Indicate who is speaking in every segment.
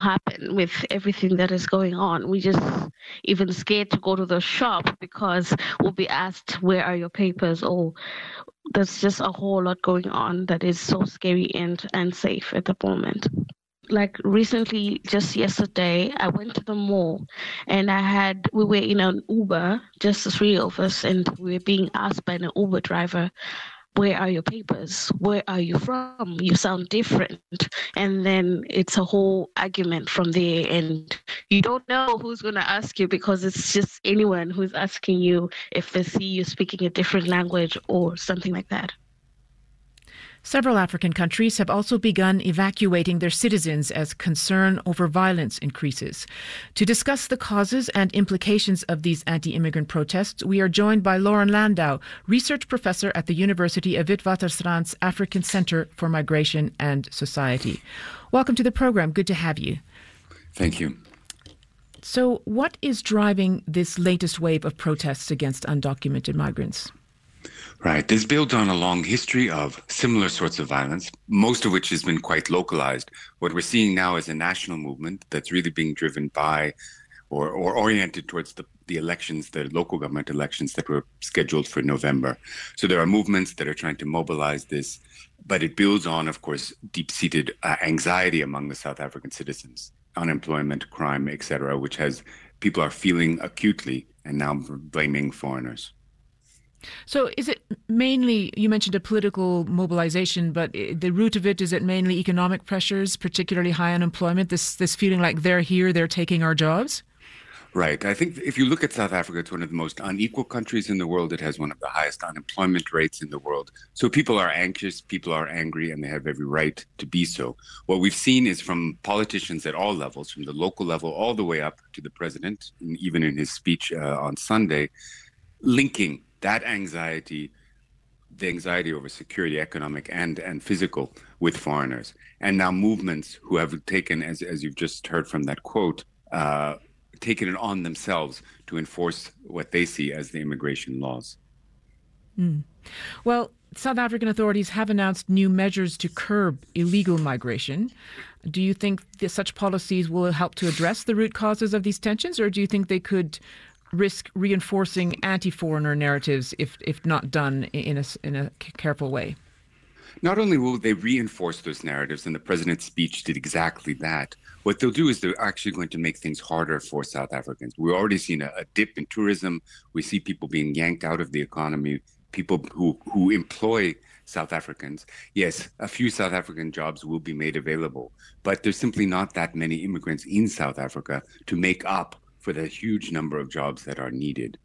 Speaker 1: happen with everything that is going on. We just even scared to go to the shop because we'll be asked, where are your papers? Or there's just a whole lot going on that is so scary and unsafe at the moment. Like recently, just yesterday, I went to the mall and we were in an Uber, just the three of us, and we were being asked by an Uber driver, where are your papers? Where are you from? You sound different. And then it's a whole argument from there. And you don't know who's going to ask you because it's just anyone who's asking you if they see you speaking a different language or something like that.
Speaker 2: Several African countries have also begun evacuating their citizens as concern over violence increases. To discuss the causes and implications of these anti-immigrant protests, we are joined by Lauren Landau, research professor at the University of Witwatersrand's African Center for Migration and Society. Welcome to the program. Good to have you.
Speaker 3: Thank you.
Speaker 2: So what is driving this latest wave of protests against undocumented migrants?
Speaker 3: Right. This builds on a long history of similar sorts of violence, most of which has been quite localized. What we're seeing now is a national movement that's really being driven by or oriented towards the elections, the local government elections that were scheduled for November. So there are movements that are trying to mobilize this, but it builds on, of course, deep-seated anxiety among the South African citizens, unemployment, crime, etc., which has people are feeling acutely and now blaming foreigners.
Speaker 2: So is it mainly, you mentioned a political mobilization, but the root of it, is it mainly economic pressures, particularly high unemployment, this feeling like they're here, they're taking our jobs?
Speaker 3: Right. I think if you look at South Africa, it's one of the most unequal countries in the world. It has one of the highest unemployment rates in the world. So people are anxious, people are angry, and they have every right to be so. What we've seen is from politicians at all levels, from the local level all the way up to the president, and even in his speech on Sunday, linking that anxiety, the anxiety over security, economic and physical, with foreigners. And now movements who have taken, as you've just heard from that quote, taken it on themselves to enforce what they see as the immigration laws.
Speaker 2: Well, South African authorities have announced new measures to curb illegal migration. Do you think that such policies will help to address the root causes of these tensions, or do you think they could risk reinforcing anti-foreigner narratives if not done in a careful way?
Speaker 3: Not only will they reinforce those narratives, and the president's speech did exactly that, what they'll do is they're actually going to make things harder for South Africans. We've already seen a dip in tourism. We see people being yanked out of the economy, people who employ South Africans. Yes, a few South African jobs will be made available, but there's simply not that many immigrants in South Africa to make up for the huge number of jobs that are needed.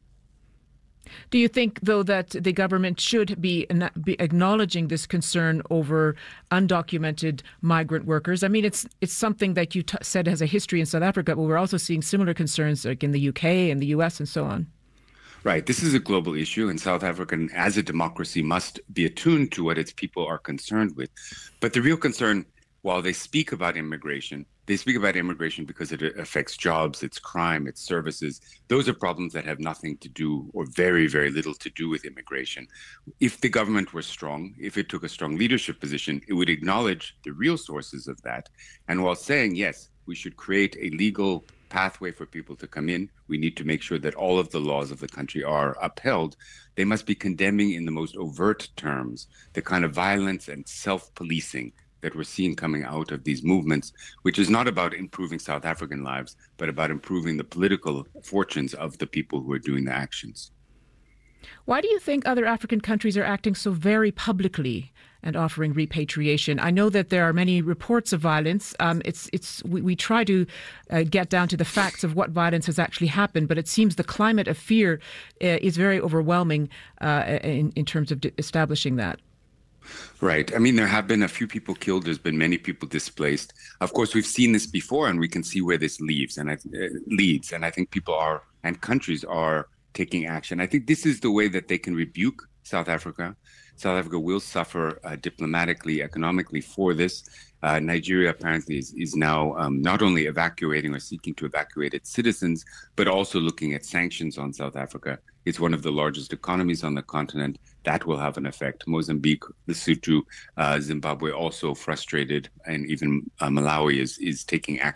Speaker 2: Do you think, though, that the government should be acknowledging this concern over undocumented migrant workers? I mean, it's something that you said has a history in South Africa, but we're also seeing similar concerns like in the UK and the US and so on.
Speaker 3: Right. This is a global issue, and South Africa, as a democracy, must be attuned to what its people are concerned with. But the real concern, while they speak about immigration because it affects jobs, it's crime, it's services. Those are problems that have nothing to do, or very, very little to do, with immigration. If the government were strong, if it took a strong leadership position, it would acknowledge the real sources of that. And while saying, yes, we should create a legal pathway for people to come in, we need to make sure that all of the laws of the country are upheld, they must be condemning in the most overt terms the kind of violence and self-policing that we're seeing coming out of these movements, which is not about improving South African lives, but about improving the political fortunes of the people who are doing the actions.
Speaker 2: Why do you think other African countries are acting so very publicly and offering repatriation? I know that there are many reports of violence. We try to get down to the facts of what violence has actually happened, but it seems the climate of fear is very overwhelming in terms of establishing that.
Speaker 3: Right. I mean, there have been a few people killed. There's been many people displaced. Of course, we've seen this before, and we can see where this leads. And I think people are, and countries are, taking action. I think this is the way that they can rebuke South Africa. South Africa will suffer diplomatically, economically for this. Nigeria apparently is now not only evacuating or seeking to evacuate its citizens, but also looking at sanctions on South Africa. It's one of the largest economies on the continent. That will have an effect. Mozambique, Lesotho, Zimbabwe also frustrated, and even Malawi is taking action